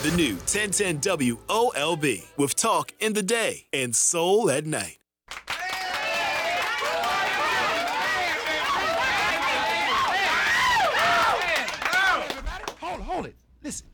The new 1010 WOLB with talk in the day and soul at night. Hold it. Listen,